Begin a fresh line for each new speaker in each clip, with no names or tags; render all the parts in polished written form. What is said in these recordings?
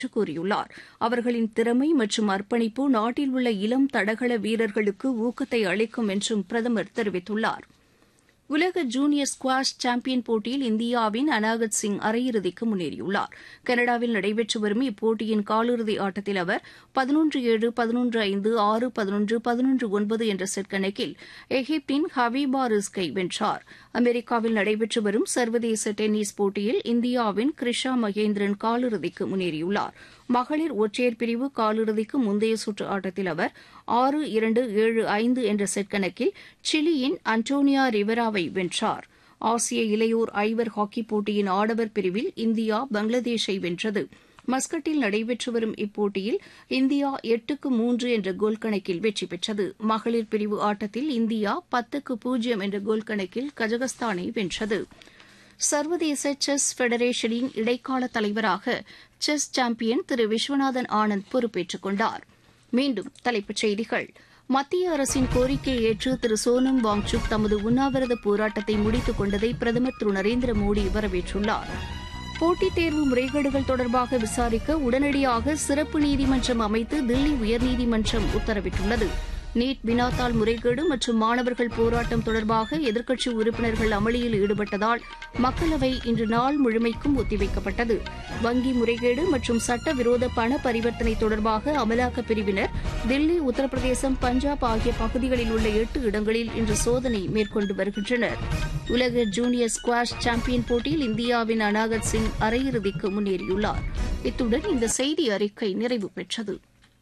கூறியுள்ளார். அவர்களின் திறமை மற்றும் அர்ப்பணிப்பு நாட்டில் உள்ள இளம் தடகள வீரர்களுக்கு ஊக்கத்தை அளிக்கும் என்றும் பிரதமர் தெரிவித்துள்ளார். உலக ஜூனியர் ஸ்குவாஷ் சாம்பியன் போட்டியில் இந்தியாவின் அனாகத் சிங் அரையிறுதிக்கு முன்னேறியுள்ளார். கனடாவில் நடைபெற்று வரும் இப்போட்டியின் காலிறுதி ஆட்டத்தில் அவர் 11-7, 11-5, 6-11, 11-9 என்ற செட் கணக்கில் எகிப்தின் ஹபீபா ரிஸ்கை வென்றார். அமெரிக்காவில் நடைபெற்று வரும் சர்வதேச டென்னிஸ் போட்டியில் இந்தியாவின் கிருஷா மகேந்திரன் காலிறுதிக்கு முன்னேறியுள்ளார். மகளிர் ஒற்றையர் பிரிவு காலிறுதிக்கு முந்தைய சுற்று ஆட்டத்தில் அவர் 6-2, 7-5 என்ற செட் கணக்கில் சிலியின் அன்டோனியா ரிவராவை வென்றார். ஆசிய இளையோர் ஐவர் ஹாக்கி போட்டியின் ஆடவர் பிரிவில் இந்தியா பங்களாதேஷை வென்றது. மஸ்கட்டில் நடைபெற்று வரும் இப்போட்டியில் இந்தியா 8-3 என்ற கோல் கணக்கில் வெற்றி பெற்றது. மகளிர் பிரிவு ஆட்டத்தில் இந்தியா 10-0 என்ற கோல் கணக்கில் கஜகஸ்தானை வென்றது. சர்வதேச செஸ் ஃபெடரேஷனின் இடைக்கால தலைவராக செஸ் சாம்பியன் திரு விஸ்வநாதன் ஆனந்த் பொறுப்பேற்றுக் கொண்டார். மீண்டும் தலைப்புச் செய்திகள். மத்திய அரசின் கோரிக்கையை ஏற்று திரு சோனம் வாங்சுக் தமது உண்ணாவிரத போராட்டத்தை முடித்துக் கொண்டதை பிரதமர் திரு நரேந்திர மோடி வரவேற்றுள்ளார். போட்டித் தேர்வு முறைகேடுகள் தொடர்பாக விசாரிக்க உடனடியாக சிறப்பு நீதிமன்றம் அமைத்து தில்லி உயர்நீதிமன்றம் உத்தரவிட்டுள்ளது. நீட் வினாத்தாள் முறைகேடு மற்றும் மாணவர்கள் போராட்டம் தொடர்பாக எதிர்க்கட்சி உறுப்பினர்கள் அமளியில் ஈடுபட்டதால் மக்களவை இன்று நாள் முழுமைக்கும் ஒத்திவைக்கப்பட்டது. வங்கி முறைகேடு மற்றும் சட்டவிரோத பண பரிவர்த்தனை தொடர்பாக அமலாக்கப் பிரிவினர் தில்லி, உத்தரப்பிரதேசம், பஞ்சாப் ஆகிய பகுதிகளில் உள்ள 8 இடங்களில் இன்று சோதனை மேற்கொண்டு வருகின்றனர். உலக ஜூனியர் ஸ்குவாஷ் சாம்பியன் போட்டியில் இந்தியாவின் அனாகத் சிங் அரையிறுதிக்கு முன்னேறியுள்ளார். இத்துடன் இந்த செய்தி அறிக்கை நிறைவு பெற்றது.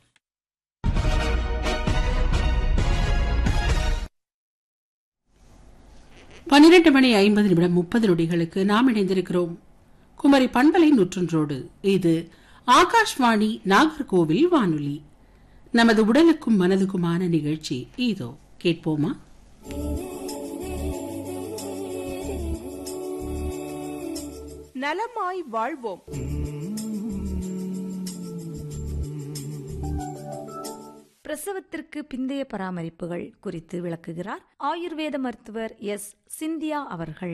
12:50 நாம் இணைந்திருக்கிறோம். குமரி பண்பலை 101. இது ஆகாஷ்வாணி நாகர்கோவில் வானொலி. நமது உடலுக்கும் மனதுக்குமான நிகழ்ச்சி இதோ கேட்போமா?
நலமாய் வாழ்வோம். பிரசவத்திற்கு பிந்தைய பராமரிப்புகள் குறித்து விளக்குகிறார் ஆயுர்வேத மருத்துவர் எஸ். சிந்தியா அவர்கள்.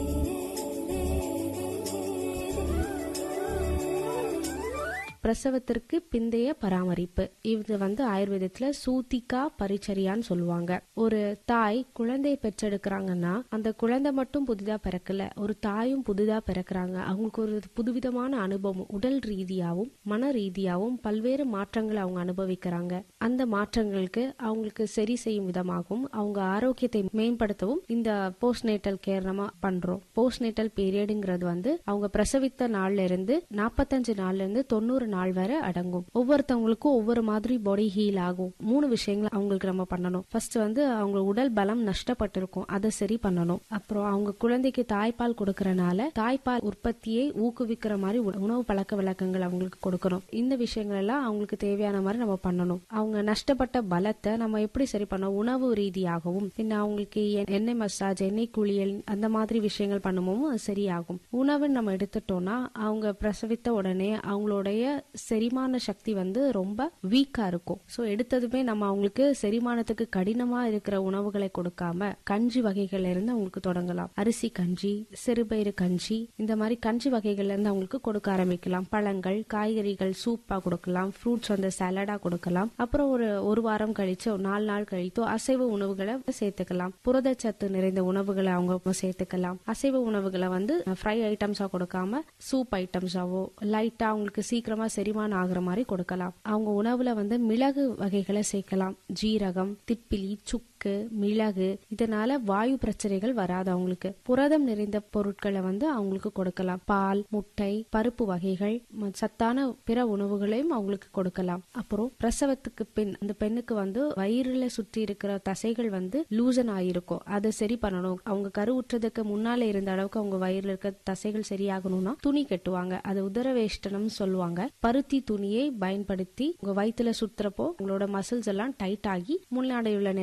பிரசவத்திற்கு பிந்தைய பராமரிப்பு இது ஆயுர்வேதத்துல சூத்திகா பரிச்சரியான்னு சொல்லுவாங்க. ஒரு தாய் குழந்தை பெற்றெடுக்கிறாங்கன்னா அந்த குழந்தை மட்டும் புதிதா பிறக்கல, ஒரு தாயும் புதிதா பிறக்கிறாங்க. அவங்களுக்கு ஒரு புதுவிதமான அனுபவம், உடல் ரீதியாவும் மன ரீதியாவும் பல்வேறு மாற்றங்களை அவங்க அனுபவிக்கிறாங்க. அந்த மாற்றங்களுக்கு அவங்களுக்கு சரி செய்யும் விதமாகவும் அவங்க ஆரோக்கியத்தை மேம்படுத்தவும் இந்த போஸ்ட்நேட்டல் கேர் நம்ம பண்றோம். போஸ்ட்நேட்டல் பீரியடுங்கிறது அவங்க பிரசவித்த நாள்ல இருந்து 45 நாள்ல இருந்து 90 நாள் வரை அடங்கும். ஒவ்வொருத்தவங்களுக்கும் ஒவ்வொரு மாதிரி பாடி ஹீல் ஆகும். 3 விஷயங்கள் அவங்களுக்கு நம்ம பண்ணணும். ஃபர்ஸ்ட் அவங்க உடல் பலம் நஷ்டப்பட்டிருக்கும், அதை சரி பண்ணணும். அப்புறம் அவங்க குழந்தைக்கு தாய்ப்பால் கொடுக்கறனால தாய்ப்பால் உற்பத்தியை ஊக்குவிக்கிற மாதிரி உணவு பழக்க வழக்கங்கள் அவங்களுக்கு கொடுக்கணும். இந்த விஷயங்கள் எல்லாம் அவங்களுக்கு தேவையான மாதிரி நம்ம பண்ணணும். அவங்க நஷ்டப்பட்ட பலத்தை நம்ம எப்படி சரி பண்ணோம்? உணவு ரீதியாகவும் பின்ன அவங்களுக்கு எண்ணெய் மசாஜ், எண்ணெய் குளியல் அந்த மாதிரி விஷயங்கள் பண்ணும்போது சரியாகும். உணவு நம்ம எடுத்துட்டோம்னா அவங்க பிரசவித்த உடனே அவங்களுடைய செரிமான சக்தி ரொம்ப வீக்கா இருக்கும். சோ எடுத்ததுமே நம்ம அவங்களுக்கு செரிமானத்துக்கு கடினமா இருக்கிற உணவுகளை கொடுக்காம கஞ்சி வகைகள்ல இருந்து அவங்களுக்கு தொடங்கலாம். அரிசி கஞ்சி, சிறுபயிறு கஞ்சி, இந்த மாதிரி கஞ்சி வகைகள்ல இருந்து அவங்களுக்கு கொடுக்க ஆரம்பிக்கலாம். பழங்கள், காய்கறிகள் சூப்பா கொடுக்கலாம். ஃப்ரூட்ஸ் சாலடா கொடுக்கலாம். அப்புறம் ஒரு வாரம் கழிச்சோ 4 நாள் கழித்தோ அசைவ உணவுகளை சேர்த்துக்கலாம். புரதச்சத்து நிறைந்த உணவுகளை அவங்க சேர்த்துக்கலாம். அசைவ உணவுகளை ஃப்ரை ஐட்டம்ஸா கொடுக்காம சூப் ஐட்டம்ஸாவோ லைட்டா அவங்களுக்கு சீக்கிரமா செரிமானம் ஆகுற மாதிரி கொடுக்கலாம். அவங்க உணவுல மிளகு வகைகளை சேர்க்கலாம். ஜீரகம், திப்பிலி, சுக்கு, மிளகு, இதனால வாயு பிரச்சனைகள் வராது. அவங்களுக்கு புரதம் நிறைந்த பொருட்களை அவங்களுக்கு கொடுக்கலாம். பால், முட்டை, பருப்பு வகைகள், சத்தான பிற உணவுகளையும் அவங்களுக்கு கொடுக்கலாம். அப்புறம் பிரசவத்துக்கு பின் அந்த பெண்ணுக்கு வயிறுல சுற்றி இருக்கிற தசைகள் லூசன் ஆயிருக்கும், அதை சரி பண்ணணும். அவங்க கருவுற்றதுக்கு முன்னால இருந்த அளவுக்கு அவங்க வயிறுல இருக்க தசைகள் சரியாகணும்னா துணி கட்டுவாங்க. அது உதரவேஷ்டனம் சொல்லுவாங்க. பருத்தி துணியை பயன்படுத்தி உங்க வயிற்றுல சுத்துறப்போ உங்களோட மசில்ஸ் எல்லாம் டைட் ஆகி முன்னாடி உள்ள நிலைமைக்கு அது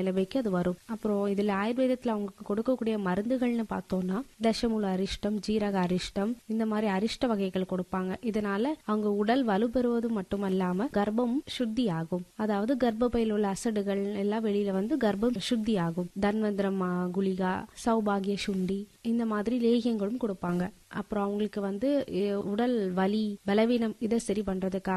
அது வரும். அப்புறம் இதுல ஆயுர்வேதத்துல அவங்களுக்கு கொடுக்கக்கூடிய மருந்துகள்னு பார்த்தோம்னா தசமூல அரிஷ்டம், ஜீரக அரிஷ்டம், இந்த மாதிரி அரிஷ்ட வகைகள் கொடுப்பாங்க. இதனால அவங்க உடல் வலுப்பெறுவது மட்டுமல்லாம கர்ப்பம் சுத்தி ஆகும். அதாவது கர்ப்பப்பையில் உள்ள அசடுகள் எல்லாம் வெளியில வந்து கர்ப்பம் சுத்தி ஆகும். தன்வந்திரம் குளிகா, சௌபாகிய சுண்டி, இந்த மாதிரி லேகியங்களும் கொடுப்பாங்க. அப்புறம் அவங்களுக்கு வந்து உடல் வலி, பலவீனம் இதை சரி பண்றதுக்காக